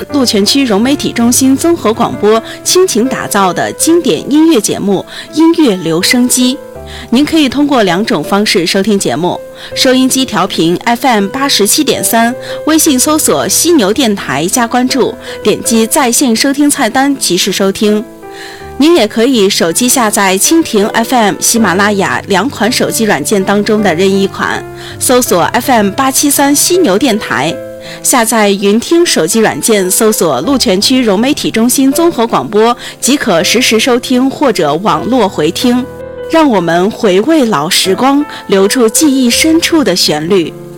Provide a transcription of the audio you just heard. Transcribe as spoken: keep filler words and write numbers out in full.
鹿泉区融媒体中心综合广播倾情打造的经典音乐节目《音乐留声机》。您可以通过两种方式收听节目：收音机调频 F M 八十七点三，微信搜索犀牛电台加关注，点击在线收听菜单及时收听。您也可以手机下载蜻蜓 F M、喜马拉雅两款手机软件当中的任意一款，搜索 F M 八七三犀牛电台。下载云听手机软件，搜索鹿泉区融媒体中心综合广播，即可实时收听或者网络回听。让我们回味老时光，留住记忆深处的旋律。